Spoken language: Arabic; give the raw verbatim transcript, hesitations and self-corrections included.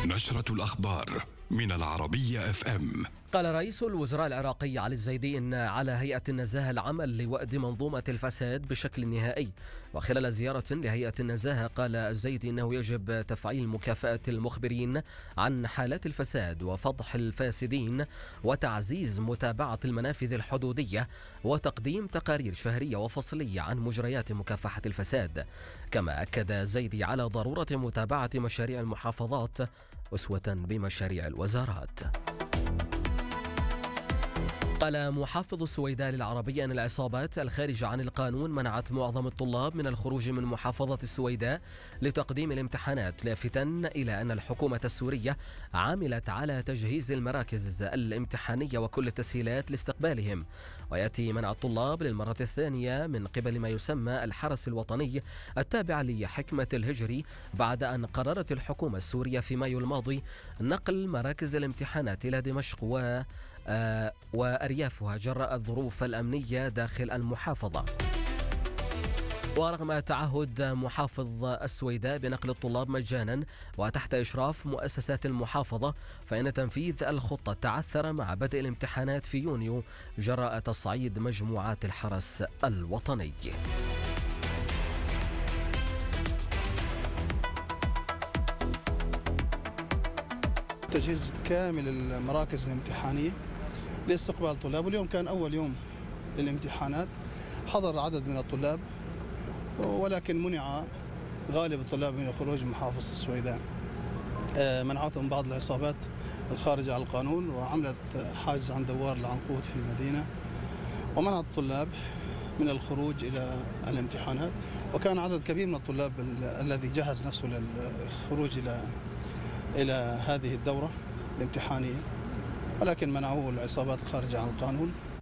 نشرة الأخبار من العربية اف ام. قال رئيس الوزراء العراقي علي الزيدي إن على هيئة النزاهة العمل لوأد منظومة الفساد بشكل نهائي. وخلال زيارة لهيئة النزاهة قال الزيدي إنه يجب تفعيل مكافأة المخبرين عن حالات الفساد وفضح الفاسدين وتعزيز متابعة المنافذ الحدودية وتقديم تقارير شهرية وفصلية عن مجريات مكافحة الفساد. كما أكد الزيدي على ضرورة متابعة مشاريع المحافظات أسوة بمشاريع الوزارات. قال محافظ السويداء للعربية أن العصابات الخارجة عن القانون منعت معظم الطلاب من الخروج من محافظة السويداء لتقديم الامتحانات، لافتا إلى أن الحكومة السورية عملت على تجهيز المراكز الامتحانية وكل التسهيلات لاستقبالهم. ويأتي منع الطلاب للمرة الثانية من قبل ما يسمى الحرس الوطني التابع لحكمة الهجري بعد أن قررت الحكومة السورية في مايو الماضي نقل مراكز الامتحانات إلى دمشق و آه وأريافها جراء الظروف الأمنية داخل المحافظة. ورغم تعهد محافظ السويداء بنقل الطلاب مجانا وتحت إشراف مؤسسات المحافظة، فإن تنفيذ الخطة تعثر مع بدء الامتحانات في يونيو جراء تصعيد مجموعات الحرس الوطني. تجهيز كامل المراكز الامتحانية لاستقبال الطلاب، واليوم كان أول يوم للامتحانات. حضر عدد من الطلاب ولكن منع غالب الطلاب من الخروج من محافظة السويداء. منعتهم بعض العصابات الخارجة عن القانون وعملت حاجز عن دوار العنقود في المدينة ومنعت الطلاب من الخروج إلى الامتحانات. وكان عدد كبير من الطلاب الذي جهز نفسه للخروج إلى إلى هذه الدورة الامتحانية، ولكن منعوه العصابات الخارجة عن القانون.